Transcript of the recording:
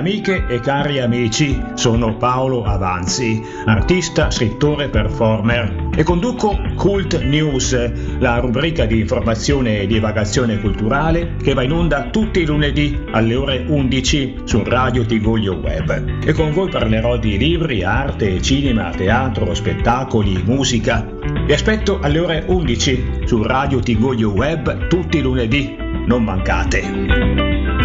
amiche e cari amici, sono Paolo Avanzi, artista, scrittore, performer e conduco Cult News, la rubrica di informazione e divagazione culturale che va in onda tutti i lunedì alle ore 11 su Radio Tigoglio Web. E con voi parlerò di libri, arte, cinema, teatro, spettacoli, musica. Vi aspetto alle ore 11 su Radio Tigoglio Web tutti i lunedì, non mancate!